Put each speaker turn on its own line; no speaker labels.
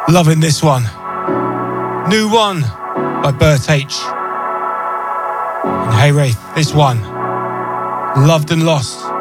Loving this one. New One by Bert H. And Hey Wraith, this one. Loved and Lost.